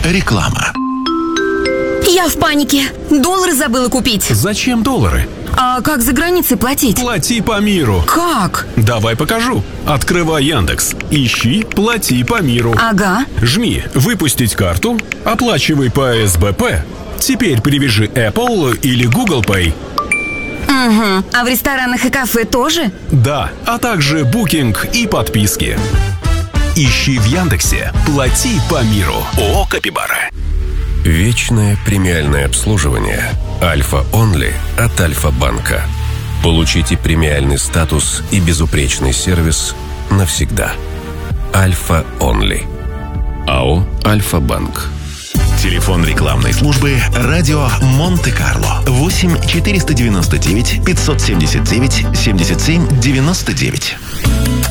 Реклама. Я в панике. Доллары забыла купить. Зачем доллары? А как за границей платить? Плати по миру. Как? Давай покажу. Открывай Яндекс. Ищи «Плати по миру». Ага. Жми «Выпустить карту», оплачивай по СБП. Теперь привяжи Apple или Google Pay. Угу. А в ресторанах и кафе тоже? Да, а также букинг и подписки. Ищи в Яндексе «Плати по миру». ООО «Капибара». Вечное премиальное обслуживание Альфа Онли от Альфа-банка. Получите премиальный статус и безупречный сервис навсегда. Альфа Онли. АО «Альфа-банк». Телефон рекламной службы «Радио Монте-Карло» 8 499 579 77 99.